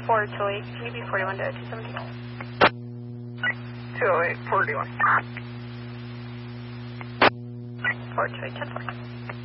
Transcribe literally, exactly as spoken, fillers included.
four two eight, can you be forty-one to two seventy? two oh eight, forty-one. four two eight, ten four.